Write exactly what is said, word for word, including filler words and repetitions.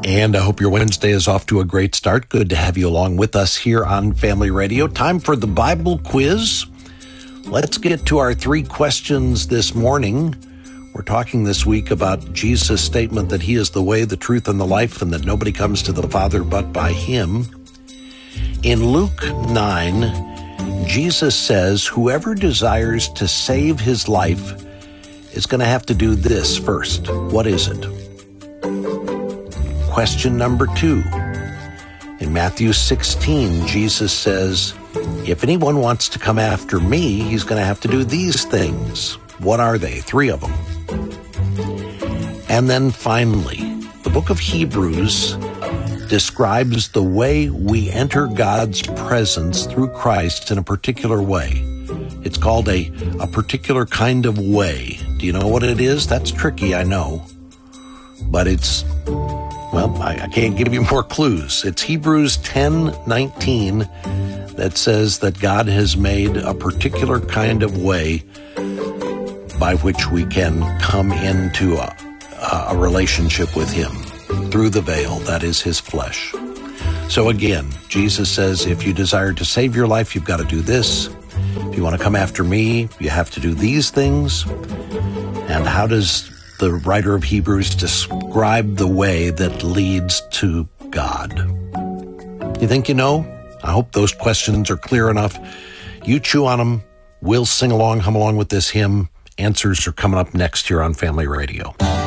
And I hope your Wednesday is off to a great start. Good to have you along with us here on Family Radio. Time for the Bible quiz. Let's get to our three questions this morning. We're talking this week about Jesus' statement that he is the way, the truth, and the life, and that nobody comes to the Father but by him. In Luke nine, Jesus says, whoever desires to save his life is going to have to do this first. What is it? Question number two. In Matthew sixteen, Jesus says, if anyone wants to come after me, he's going to have to do these things. What are they? Three of them. And then finally, the book of Hebrews describes the way we enter God's presence through Christ in a particular way. It's called a, a particular kind of way. Do you know what it is? That's tricky, I know. But it's, well, I, I can't give you more clues. It's Hebrews ten nineteen that says that God has made a particular kind of way by which we can come into a, a relationship with him through the veil, that is his flesh. So again, Jesus says, if you desire to save your life, you've got to do this. If you want to come after me, you have to do these things. And how does the writer of Hebrews describe the way that leads to God? You think you know? I hope those questions are clear enough. You chew on them. We'll sing along, hum along with this hymn. Answers are coming up next here on Family Radio.